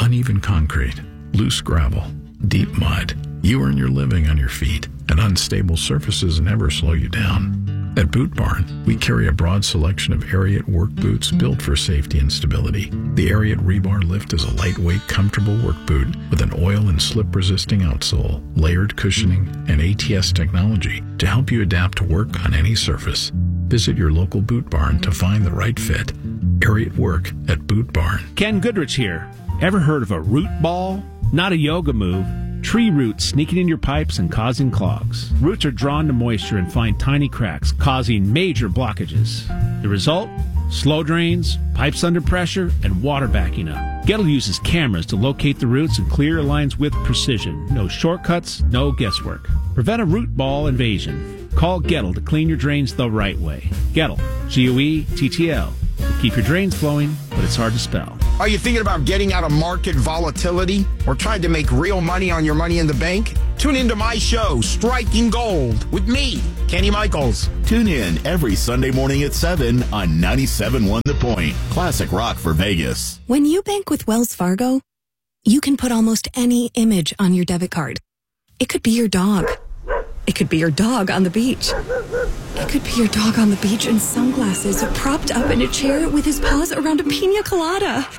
uneven concrete, loose gravel, deep mud. You earn your living on your feet, and unstable surfaces never slow you down. At Boot Barn, we carry a broad selection of Ariat work boots built for safety and stability. The Ariat Rebar Lift is a lightweight, comfortable work boot with an oil and slip-resisting outsole, layered cushioning, and ATS technology to help you adapt to work on any surface. Visit your local Boot Barn to find the right fit. Ariat Work at Boot Barn. Ken Goodrich here. Ever heard of a root ball? Not a yoga move. Tree roots sneaking in your pipes and causing clogs. Roots are drawn to moisture and find tiny cracks, causing major blockages. The result? Slow drains, pipes under pressure, and water backing up. Gettle uses cameras to locate the roots and clear lines with precision. No shortcuts, no guesswork. Prevent a root ball invasion. Call Gettle to clean your drains the right way. Gettle, G-O-E-T-T-L. Keep your drains flowing, but it's hard to spell. Are you thinking about getting out of market volatility or trying to make real money on your money in the bank? Tune into my show, Striking Gold, with me, Kenny Michaels. Tune in every Sunday morning at 7 on 97.1 The Point. Classic rock for Vegas. When you bank with Wells Fargo, you can put almost any image on your debit card. It could be your dog. It could be your dog on the beach. It could be your dog on the beach in sunglasses, propped up in a chair with his paws around a pina colada.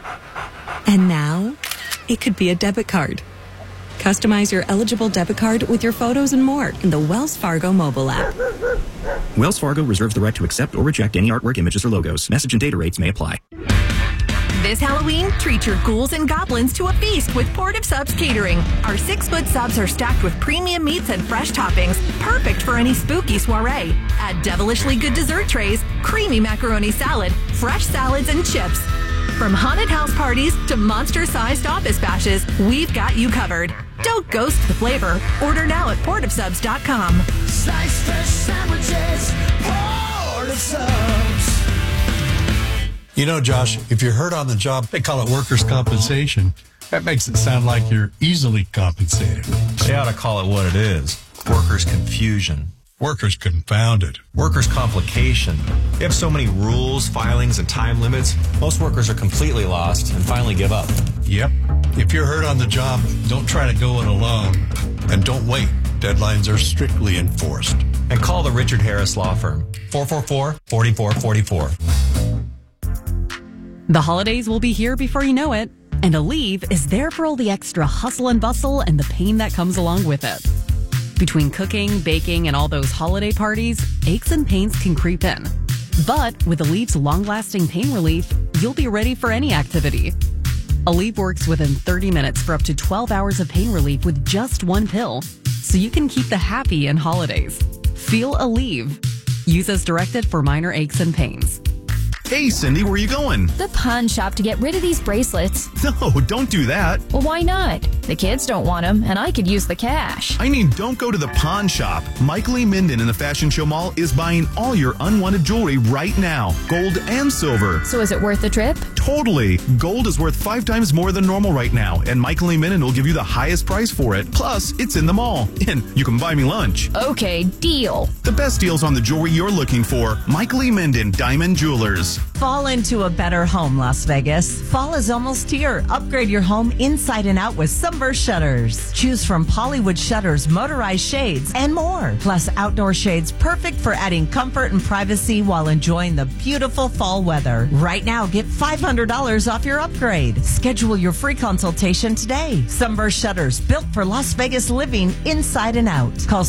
And now, it could be a debit card. Customize your eligible debit card with your photos and more in the Wells Fargo mobile app. Wells Fargo reserves the right to accept or reject any artwork, images, or logos. Message and data rates may apply. This Halloween, treat your ghouls and goblins to a feast with Portive Subs Catering. Our 6-foot subs are stacked with premium meats and fresh toppings, perfect for any spooky soiree. Add devilishly good dessert trays, creamy macaroni salad, fresh salads, and chips. From haunted house parties to monster-sized office bashes, we've got you covered. Don't ghost the flavor. Order now at portivesubs.com. Sliced fresh sandwiches, Portive Subs. You know, Josh, if you're hurt on the job, they call it workers' compensation. That makes it sound like you're easily compensated. They ought to call it what it is. Workers' confusion. Workers' confounded. Workers' complication. They have so many rules, filings, and time limits, most workers are completely lost and finally give up. Yep. If you're hurt on the job, don't try to go it alone. And don't wait. Deadlines are strictly enforced. And call the Richard Harris Law Firm. 444-4444. The holidays will be here before you know it, and Aleve is there for all the extra hustle and bustle and the pain that comes along with it. Between cooking, baking, and all those holiday parties, aches and pains can creep in. But with Aleve's long-lasting pain relief, you'll be ready for any activity. Aleve works within 30 minutes for up to 12 hours of pain relief with just one pill, so you can keep the happy in holidays. Feel Aleve. Use as directed for minor aches and pains. Hey, Cindy, where are you going? The pawn shop to get rid of these bracelets. No, don't do that. Well, why not? The kids don't want them, and I could use the cash. I mean, don't go to the pawn shop. Michael E. Minden in the Fashion Show Mall is buying all your unwanted jewelry right now, gold and silver. So is it worth the trip? Totally. Gold is worth 5 times more than normal right now, and Michael E. Minden will give you the highest price for it. Plus, it's in the mall, and you can buy me lunch. Okay, deal. The best deals on the jewelry you're looking for. Michael E. Minden, Diamond Jewelers. Fall into a better home, Las Vegas. Fall is almost here. Upgrade your home inside and out with Sunburst Shutters. Choose from Pollywood shutters, motorized shades, and more. Plus outdoor shades perfect for adding comfort and privacy while enjoying the beautiful fall weather. Right now, get $500 off your upgrade. Schedule your free consultation today. Sunburst Shutters, built for Las Vegas living inside and out. Call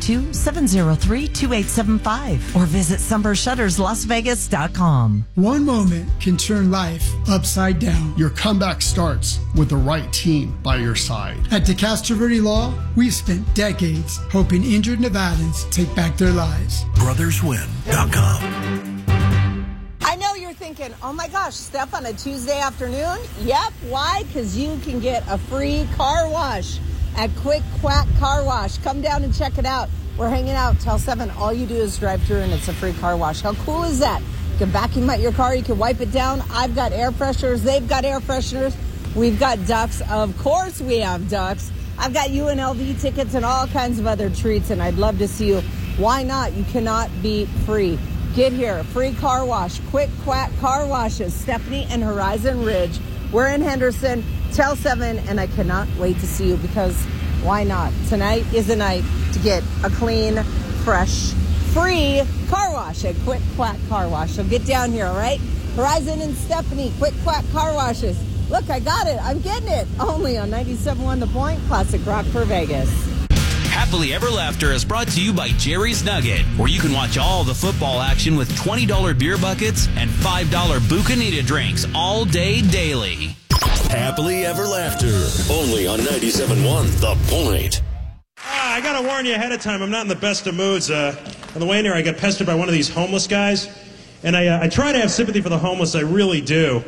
702-703-2875 or visit sunburstshutterslasvegas.com. One moment can turn life upside down. Your comeback starts with the right team by your side. At DeCastro Verde Law, we've spent decades helping injured Nevadans take back their lives. BrothersWin.com. I know you're thinking, oh my gosh, Steph, on a Tuesday afternoon? Yep. Why? Because you can get a free car wash at Quick Quack Car Wash. Come down and check it out. We're hanging out till 7. All you do is drive through and it's a free car wash. How cool is that? You can vacuum out your car. You can wipe it down. I've got air fresheners. They've got air fresheners. We've got ducks. Of course we have ducks. I've got UNLV tickets and all kinds of other treats, and I'd love to see you. Why not? You cannot beat free. Get here. Free car wash. Quick Quack Car Washes. Stephanie and Horizon Ridge. We're in Henderson. Channel 7, and I cannot wait to see you because why not? Tonight is the night to get a clean, fresh, free car wash at Quick Quack Car Wash. So get down here, all right? Horizon and Stephanie, Quick Quack Car Washes. Look, I got it. I'm getting it. Only on 97.1 The Point, Classic Rock for Vegas. Happily Ever Laughter is brought to you by Jerry's Nugget, where you can watch all the football action with $20 beer buckets and $5 Bucanita drinks all day, daily. Happily Ever Laughter, only on 97.1 The Point. I got to warn you ahead of time, I'm not in the best of moods. On the way in here, I got pestered by one of these homeless guys, and I try to have sympathy for the homeless, I really do.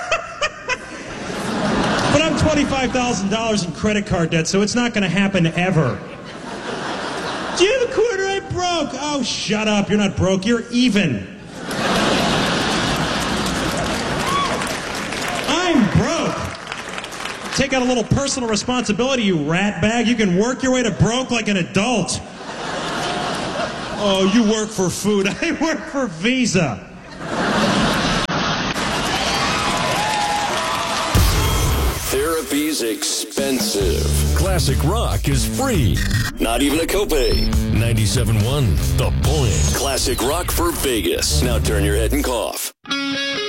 But I'm $25,000 in credit card debt, so it's not going to happen ever. Do you have a quarter? I'm broke. Oh, shut up. You're not broke. You're even. I'm broke. Take out a little personal responsibility, you rat bag. You can work your way to broke like an adult. Oh, you work for food. I work for Visa. Therapy's expensive. Classic rock is free. Not even a copay. 97.1 The Point. Classic rock for Vegas. Now turn your head and cough.